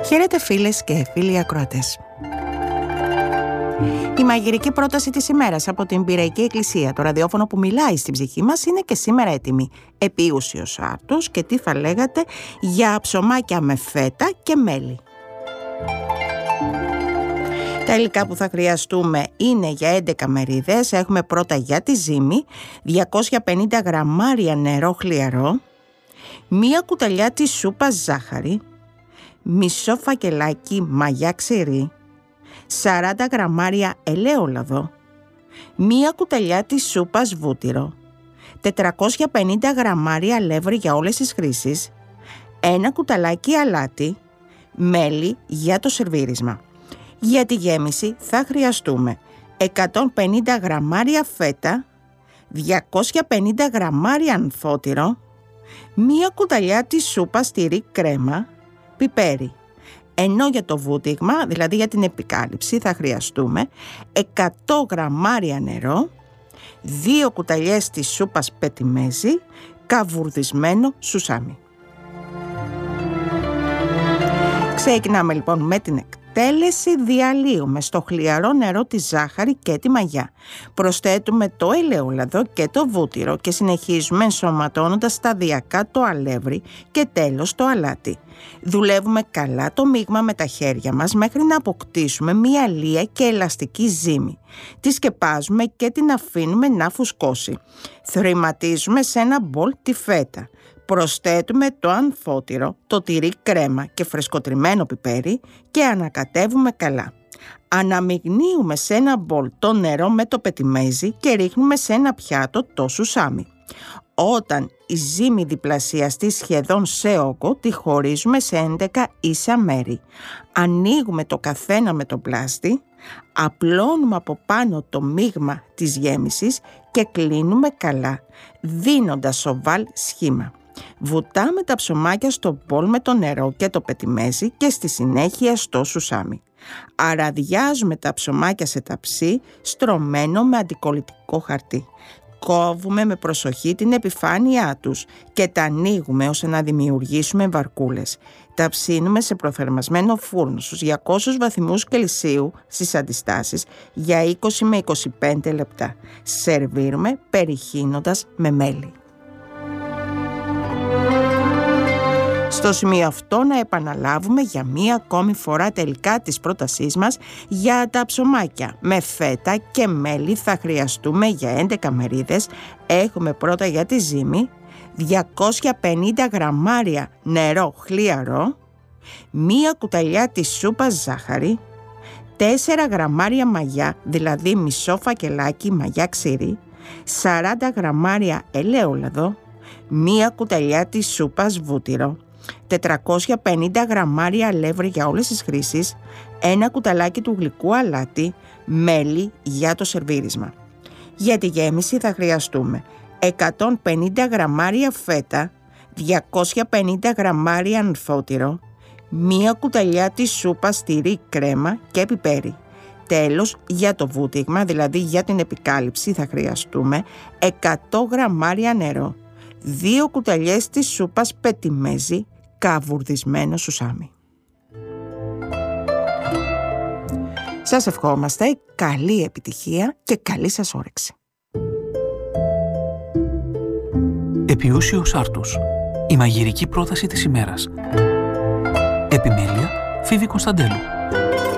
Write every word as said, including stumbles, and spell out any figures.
Χαίρετε φίλες και φίλοι ακροατές. Η μαγειρική πρόταση της ημέρας από την Πειραϊκή Εκκλησία, το ραδιόφωνο που μιλάει στην ψυχή μας, είναι και σήμερα έτοιμη. Επίουσιος άρτος και τι θα λέγατε για ψωμάκια με φέτα και μέλι. Τα υλικά που θα χρειαστούμε είναι για έντεκα μερίδες. Έχουμε πρώτα για τη ζύμη διακόσια πενήντα γραμμάρια νερό χλιαρό, μία κουταλιά της σούπας ζάχαρη, μισό φακελάκι μαγιά ξηρή, σαράντα γραμμάρια ελαιόλαδο, μία κουταλιά της σούπας βούτυρο, τετρακόσια πενήντα γραμμάρια αλεύρι για όλες τις χρήσεις, ένα κουταλάκι αλάτι, μέλι για το σερβίρισμα. Για τη γέμιση θα χρειαστούμε εκατόν πενήντα γραμμάρια φέτα, διακόσια πενήντα γραμμάρια ανθότυρο, μία κουταλιά της σούπας τυρί κρέμα, πιπέρι. Ενώ για το βούτυγμα, δηλαδή για την επικάλυψη, θα χρειαστούμε εκατό γραμμάρια νερό, δύο κουταλιές της σούπας πετιμέζι, καβουρδισμένο σουσάμι. Ξεκινάμε λοιπόν με την εκτέλεση. Διαλύουμε στο χλιαρό νερό τη ζάχαρη και τη μαγιά. Προσθέτουμε το ελαιόλαδο και το βούτυρο και συνεχίζουμε ενσωματώνοντας σταδιακά το αλεύρι και τέλος το αλάτι. Δουλεύουμε καλά το μείγμα με τα χέρια μας μέχρι να αποκτήσουμε μία λία και ελαστική ζύμη. Τη σκεπάζουμε και την αφήνουμε να φουσκώσει. Θρηματίζουμε σε ένα μπολ τη φέτα. Προσθέτουμε το ανθότυρο, το τυρί κρέμα και φρεσκοτριμμένο πιπέρι και ανακατεύουμε καλά. Αναμειγνύουμε σε ένα μπολ το νερό με το πετιμέζι και ρίχνουμε σε ένα πιάτο το σουσάμι. Όταν η ζύμη διπλασιαστεί σχεδόν σε όγκο, τη χωρίζουμε σε έντεκα ίσα μέρη. Ανοίγουμε το καθένα με το πλάστη, απλώνουμε από πάνω το μείγμα της γέμισης και κλείνουμε καλά, δίνοντας οβάλ σχήμα. Βουτάμε τα ψωμάκια στο μπολ με το νερό και το πετιμέζι και στη συνέχεια στο σουσάμι. Αραδιάζουμε τα ψωμάκια σε ταψί στρωμένο με αντικολλητικό χαρτί. Κόβουμε με προσοχή την επιφάνειά τους και τα ανοίγουμε ώστε να δημιουργήσουμε βαρκούλες. Τα ψήνουμε σε προθερμασμένο φούρνο στους διακόσιους βαθμούς Κελσίου στις αντιστάσεις για είκοσι με είκοσι πέντε λεπτά. Σερβίρουμε περιχύνοντας με μέλι. Στο σημείο αυτό να επαναλάβουμε για μία ακόμη φορά τα υλικά της πρότασής μας. Για τα ψωμάκια με φέτα και μέλι θα χρειαστούμε για έντεκα μερίδες. Έχουμε πρώτα για τη ζύμη διακόσια πενήντα γραμμάρια νερό χλιαρό, μία κουταλιά της σούπας ζάχαρη, τέσσερα γραμμάρια μαγιά, δηλαδή μισό φακελάκι μαγιά ξηρή, σαράντα γραμμάρια ελαιόλαδο, μία κουταλιά της σούπας βούτυρο, τετρακόσια πενήντα γραμμάρια αλεύρι για όλες τις χρήσεις, ένα κουταλάκι του γλυκού αλάτι, μέλι για το σερβίρισμα. Για τη γέμιση θα χρειαστούμε εκατόν πενήντα γραμμάρια φέτα, διακόσια πενήντα γραμμάρια ανθότυρο, μία κουταλιά της σούπας τυρί κρέμα και πιπέρι. Τέλος, για το βούτυγμα, δηλαδή για την επικάλυψη, θα χρειαστούμε εκατό γραμμάρια νερό, δύο κουταλιές της σούπας πετιμέζι, καβουρδισμένο σουσάμι. Σας ευχόμαστε καλή επιτυχία και καλή σας όρεξη. Επιούσιος άρτος. Η μαγειρική πρόταση της ημέρας. Επιμέλεια Φίβη Κωνσταντέλου.